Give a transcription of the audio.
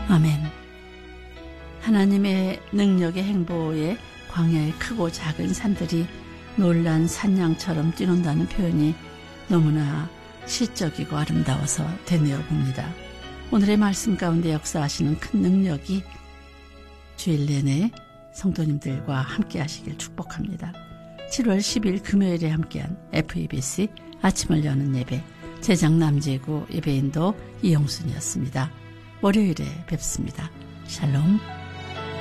아멘. 하나님의 능력의 행보에 광야의 크고 작은 산들이 놀란 산양처럼 뛰논다는 표현이 너무나 시적이고 아름다워서 되뇌어 봅니다. 오늘의 말씀 가운데 역사하시는 큰 능력이 주일 내내 성도님들과 함께 하시길 축복합니다. 7월 10일 금요일에 함께한 FEBC 아침을 여는 예배, 제작 남재구, 예배인도 이영순이었습니다. 월요일에 뵙습니다. 샬롬.